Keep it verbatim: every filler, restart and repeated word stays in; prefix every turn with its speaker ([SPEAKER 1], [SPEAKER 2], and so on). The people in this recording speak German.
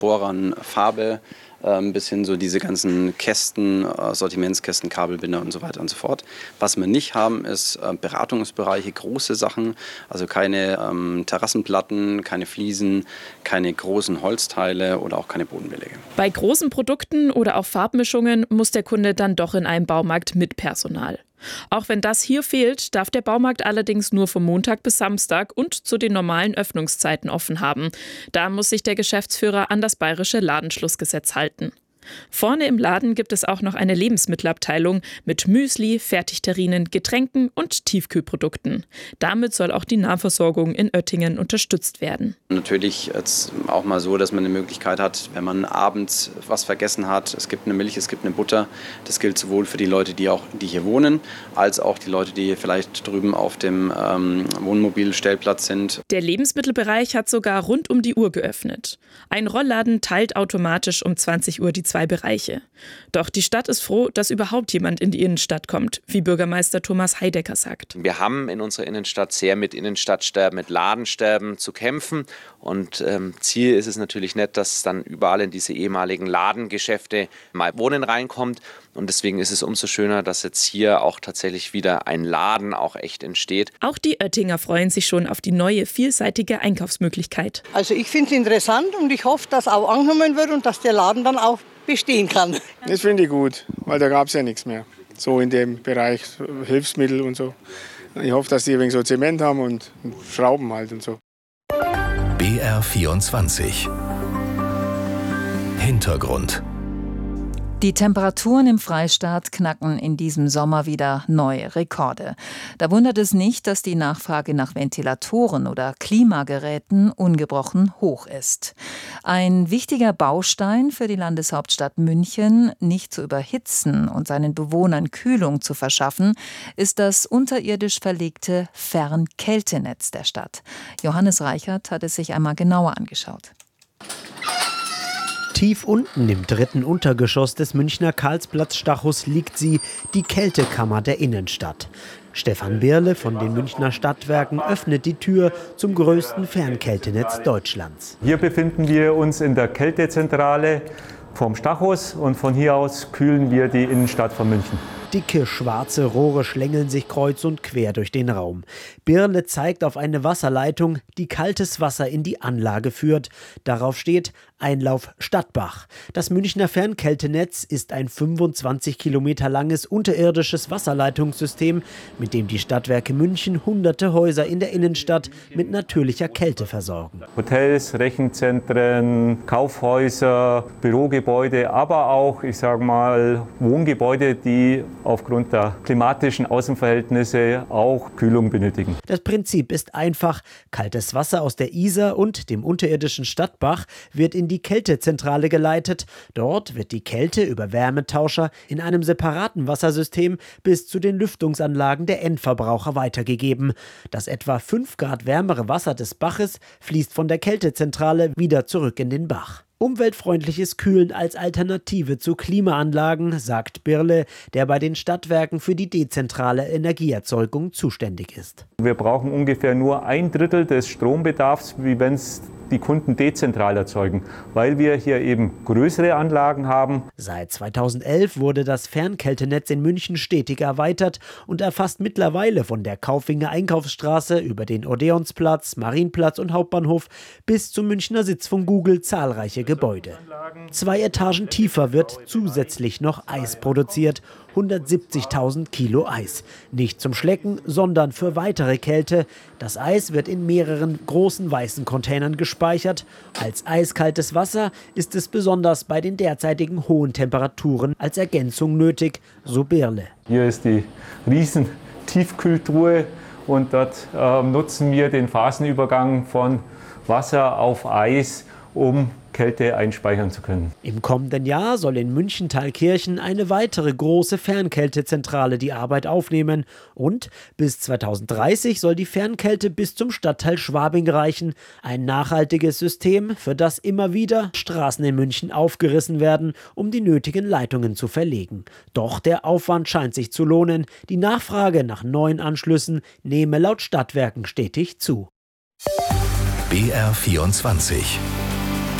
[SPEAKER 1] Bohrern, Farbe, ähm, bis hin so diese ganzen Kästen, äh, Sortimentskästen, Kabelbinder und so weiter und so fort. Was wir nicht haben, ist äh, Beratungsbereiche, große Sachen, also keine ähm, Terrassenplatten, keine Fliesen, keine großen Holzteile oder auch keine Bodenbeläge.
[SPEAKER 2] Bei großen Produkten oder auch Farbmischungen muss der Kunde dann doch in einen Baumarkt mit Personal. Auch wenn das hier fehlt, darf der Baumarkt allerdings nur vom Montag bis Samstag und zu den normalen Öffnungszeiten offen haben. Da muss sich der Geschäftsführer an das bayerische Ladenschlussgesetz halten. Vorne im Laden gibt es auch noch eine Lebensmittelabteilung mit Müsli, Fertigterrinen, Getränken und Tiefkühlprodukten. Damit soll auch die Nahversorgung in Oettingen unterstützt werden.
[SPEAKER 1] Natürlich jetzt auch mal so, dass man eine Möglichkeit hat, wenn man abends was vergessen hat. Es gibt eine Milch, es gibt eine Butter. Das gilt sowohl für die Leute, die auch die hier wohnen, als auch die Leute, die vielleicht drüben auf dem ähm, Wohnmobilstellplatz sind.
[SPEAKER 2] Der Lebensmittelbereich hat sogar rund um die Uhr geöffnet. Ein Rollladen teilt automatisch um zwanzig Uhr die zwei Bereiche. Doch die Stadt ist froh, dass überhaupt jemand in die Innenstadt kommt, wie Bürgermeister Thomas Heidecker sagt.
[SPEAKER 3] Wir haben in unserer Innenstadt sehr mit Innenstadtsterben, mit Ladensterben zu kämpfen. Und ähm, Ziel ist es natürlich nicht, dass dann überall in diese ehemaligen Ladengeschäfte mal Wohnen reinkommt. Und deswegen ist es umso schöner, dass jetzt hier auch tatsächlich wieder ein Laden auch echt entsteht.
[SPEAKER 2] Auch die Oettinger freuen sich schon auf die neue, vielseitige Einkaufsmöglichkeit.
[SPEAKER 4] Also ich finde es interessant und ich hoffe, dass auch angenommen wird und dass der Laden dann auch bestehen kann.
[SPEAKER 5] Das finde ich gut, weil da gab es ja nichts mehr. So in dem Bereich Hilfsmittel und so. Ich hoffe, dass die ein wenig so Zement haben und Schrauben halt und so.
[SPEAKER 6] B R vierundzwanzig Hintergrund.
[SPEAKER 7] Die Temperaturen im Freistaat knacken in diesem Sommer wieder neue Rekorde. Da wundert es nicht, dass die Nachfrage nach Ventilatoren oder Klimageräten ungebrochen hoch ist. Ein wichtiger Baustein für die Landeshauptstadt München, nicht zu überhitzen und seinen Bewohnern Kühlung zu verschaffen, ist das unterirdisch verlegte Fernkältenetz der Stadt. Johannes Reichert hat es sich einmal genauer angeschaut.
[SPEAKER 8] Tief unten im dritten Untergeschoss des Münchner Karlsplatz-Stachus liegt sie, die Kältekammer der Innenstadt. Stefan Birle von den Münchner Stadtwerken öffnet die Tür zum größten Fernkältenetz Deutschlands.
[SPEAKER 9] Hier befinden wir uns in der Kältezentrale vom Stachus und von hier aus kühlen wir die Innenstadt von München.
[SPEAKER 8] Dicke schwarze Rohre schlängeln sich kreuz und quer durch den Raum. Birle zeigt auf eine Wasserleitung, die kaltes Wasser in die Anlage führt. Darauf steht Einlauf Stadtbach. Das Münchner Fernkältenetz ist ein fünfundzwanzig Kilometer langes unterirdisches Wasserleitungssystem, mit dem die Stadtwerke München hunderte Häuser in der Innenstadt mit natürlicher Kälte versorgen.
[SPEAKER 9] Hotels, Rechenzentren, Kaufhäuser, Bürogebäude, aber auch, ich sage mal, Wohngebäude, die aufgrund der klimatischen Außenverhältnisse auch Kühlung benötigen.
[SPEAKER 8] Das Prinzip ist einfach. Kaltes Wasser aus der Isar und dem unterirdischen Stadtbach wird in die Kältezentrale geleitet. Dort wird die Kälte über Wärmetauscher in einem separaten Wassersystem bis zu den Lüftungsanlagen der Endverbraucher weitergegeben. Das etwa fünf Grad wärmere Wasser des Baches fließt von der Kältezentrale wieder zurück in den Bach. Umweltfreundliches Kühlen als Alternative zu Klimaanlagen, sagt Birle, der bei den Stadtwerken für die dezentrale Energieerzeugung zuständig ist.
[SPEAKER 9] Wir brauchen ungefähr nur ein Drittel des Strombedarfs, wie wenn es die Kunden dezentral erzeugen, weil wir hier eben größere Anlagen haben.
[SPEAKER 8] Seit zweitausendelf wurde das Fernkältenetz in München stetig erweitert und erfasst mittlerweile von der Kaufwinger Einkaufsstraße über den Odeonsplatz, Marienplatz und Hauptbahnhof bis zum Münchner Sitz von Google zahlreiche Gebäude. Zwei Etagen tiefer wird zusätzlich noch Eis produziert. hundertsiebzigtausend Kilo Eis. Nicht zum Schlecken, sondern für weitere Kälte. Das Eis wird in mehreren großen weißen Containern gespeichert. Als eiskaltes Wasser ist es besonders bei den derzeitigen hohen Temperaturen als Ergänzung nötig, so Birle.
[SPEAKER 9] Hier ist die riesen Tiefkühltruhe und dort äh, nutzen wir den Phasenübergang von Wasser auf Eis, um Kälte einspeichern zu können.
[SPEAKER 8] Im kommenden Jahr soll in München-Thalkirchen eine weitere große Fernkältezentrale die Arbeit aufnehmen und bis zweitausenddreißig soll die Fernkälte bis zum Stadtteil Schwabing reichen. Ein nachhaltiges System, für das immer wieder Straßen in München aufgerissen werden, um die nötigen Leitungen zu verlegen. Doch der Aufwand scheint sich zu lohnen. Die Nachfrage nach neuen Anschlüssen nehme laut Stadtwerken stetig zu.
[SPEAKER 6] B R vierundzwanzig